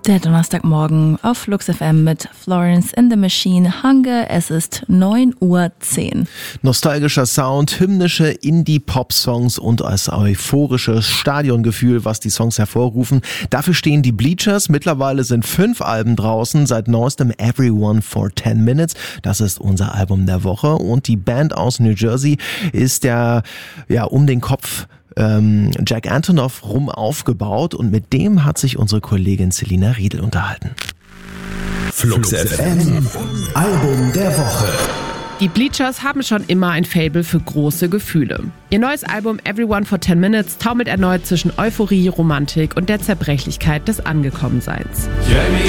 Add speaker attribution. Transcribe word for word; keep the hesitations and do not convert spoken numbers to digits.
Speaker 1: Der Donnerstagmorgen auf Flux F M mit Florence in the Machine, Hunger. Es ist neun Uhr zehn.
Speaker 2: Nostalgischer Sound, hymnische Indie-Pop-Songs und das euphorische Stadiongefühl, was die Songs hervorrufen. Dafür stehen die Bleachers. Mittlerweile sind fünf Alben draußen, seit neuestem Everyone for ten minutes. Das ist unser Album der Woche. Und die Band aus New Jersey ist der, ja, um den Kopf ähm, Jack Antonoff rum aufgebaut, und mit dem hat sich unsere Kollegin Selina Riedel unterhalten.
Speaker 3: Flux F M, Album der Woche.
Speaker 4: Die Bleachers haben schon immer ein Faible für große Gefühle. Ihr neues Album Everyone for ten minutes taumelt erneut zwischen Euphorie, Romantik und der Zerbrechlichkeit des Angekommenseins.
Speaker 5: Jamie